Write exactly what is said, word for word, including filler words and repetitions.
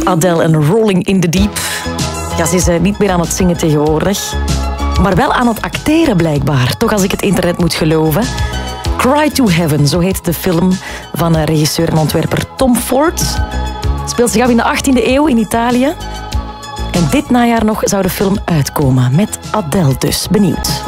Adele en Rolling in the Deep. Ja, ze is niet meer aan het zingen tegenwoordig. Maar wel aan het acteren blijkbaar. Toch als ik het internet moet geloven. Cry to Heaven, zo heet de film van regisseur en ontwerper Tom Ford. Het speelt zich af in de achttiende eeuw in Italië. En dit najaar nog zou de film uitkomen. Met Adele dus. Benieuwd.